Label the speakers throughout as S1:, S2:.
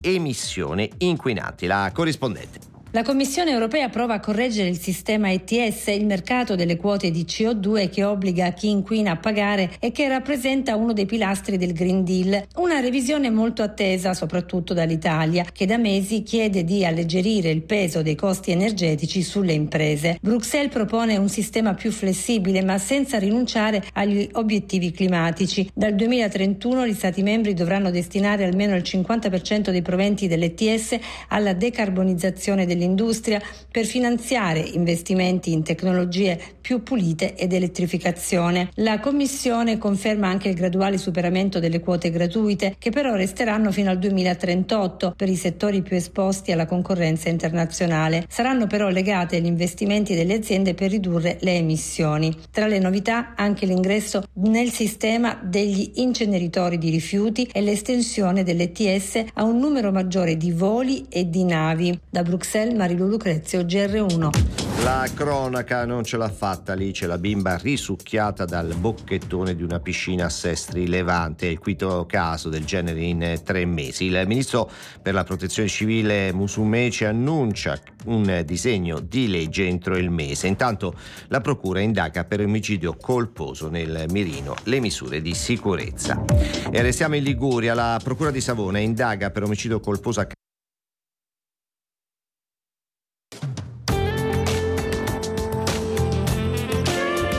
S1: emissioni inquinanti. La corrispondente.
S2: La Commissione europea prova a correggere il sistema ETS, il mercato delle quote di CO2 che obbliga chi inquina a pagare e che rappresenta uno dei pilastri del Green Deal. Una revisione molto attesa soprattutto dall'Italia, che da mesi chiede di alleggerire il peso dei costi energetici sulle imprese. Bruxelles propone un sistema più flessibile ma senza rinunciare agli obiettivi climatici. Dal 2031 gli Stati membri dovranno destinare almeno il 50% dei proventi dell'ETS alla decarbonizzazione dell'industria per finanziare investimenti in tecnologie più pulite ed elettrificazione. La Commissione conferma anche il graduale superamento delle quote gratuite, che però resteranno fino al 2038 per i settori più esposti alla concorrenza internazionale. Saranno però legate agli investimenti delle aziende per ridurre le emissioni. Tra le novità anche l'ingresso nel sistema degli inceneritori di rifiuti e l'estensione dell'ETS a un numero maggiore di voli e di navi. Da Bruxelles, Marilu Lucrezio, GR1.
S1: La cronaca non ce l'ha fatta, lì c'è la bimba risucchiata dal bocchettone di una piscina a Sestri Levante, il quinto caso del genere in 3 mesi. Il ministro per la protezione civile Musumeci annuncia un disegno di legge entro il mese. Intanto la procura indaga per omicidio colposo nel mirino le misure di sicurezza. E restiamo in Liguria, la procura di Savona indaga per omicidio colposo a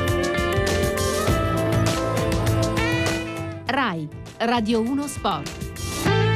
S3: RAI, Radio 1 Sport.